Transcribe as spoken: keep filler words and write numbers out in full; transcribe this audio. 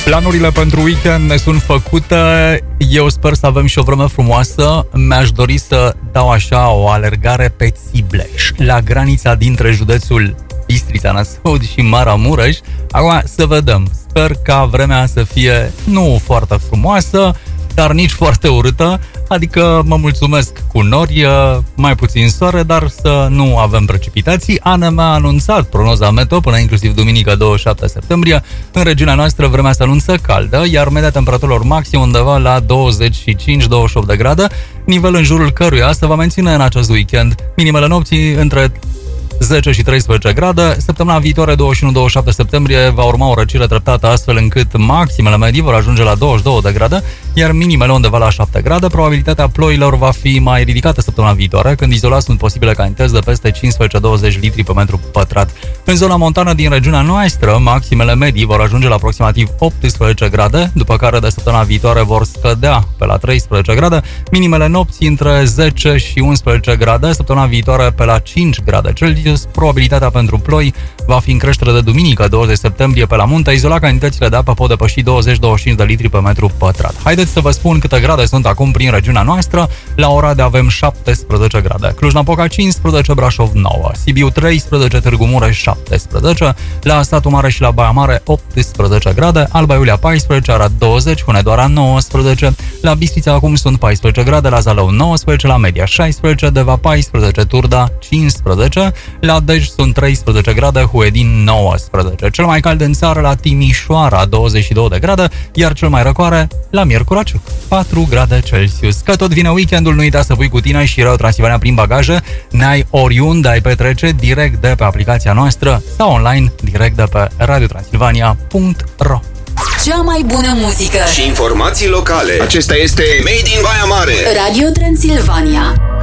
Planurile pentru weekend ne sunt făcute. Eu sper să avem și o vreme frumoasă. Mi-aș dori să dau așa o alergare pe Țibleș, la granița dintre județul Bistrița, Năsăud și Maramureș. Acum să vedem. Sper ca vremea să fie nu foarte frumoasă, dar nici foarte urâtă. Adică mă mulțumesc cu nori, mai puțin soare, dar să nu avem precipitații. Ana m-a anunțat prognoza meteo până inclusiv duminică douăzeci și șapte septembrie. În regiunea noastră vremea se anunță caldă, iar media temperaturilor maxim undeva la douăzeci și cinci douăzeci și opt de grade, nivel în jurul căruia se va menține în acest weekend minimele nopții între zece și treisprezece grade. Săptămâna viitoare, douăzeci și unu douăzeci și șapte septembrie, va urma o răcire treptată, astfel încât maximele medii vor ajunge la douăzeci și două de grade, iar minimele undeva la șapte grade. Probabilitatea ploilor va fi mai ridicată săptămâna viitoare, când izolat sunt posibile cantități de peste cincisprezece douăzeci litri pe metru pătrat. În zona montană din regiunea noastră, maximele medii vor ajunge la aproximativ optsprezece grade, după care de săptămâna viitoare vor scădea pe la treisprezece grade, minimele nopții între zece și unsprezece grade, săptămâna viitoare pe la cinci grade Celsius. Probabilitatea pentru ploi va fi în creștere de duminică douăzeci septembrie pe la munte, izolat cantitățile de apă pot depăși douăzeci douăzeci și cinci de litri pe metru pătrat. Haideți să vă spun câte grade sunt acum prin regiunea noastră. La Oradea avem șaptesprezece grade, Cluj-Napoca cincisprezece, Brașov nouă, Sibiu treisprezece, Târgu Mureș șaptesprezece, la Satu Mare și la Baia Mare optsprezece grade, Alba Iulia paisprezece, Arad douăzeci, Hunedoara nouăsprezece, la Bistrița acum sunt paisprezece grade, la Zalău nouăsprezece, la Media șaisprezece, Deva paisprezece, Turda cincisprezece, la Dej sunt treisprezece grade, Huedin nouăsprezece. Cel mai cald în țară la Timișoara douăzeci și două de grade, iar cel mai răcoare la Miercuraciuc patru grade Celsius. Că tot vine weekendul, nu uita să pui cu tine și Radio Transilvania prin bagaje. N-ai oriunde ai petrece, direct de pe aplicația noastră sau online, direct de pe radio transilvania punct ro. Cea mai bună muzică și informații locale. Acesta este Made in Baia Mare. Radio Transilvania.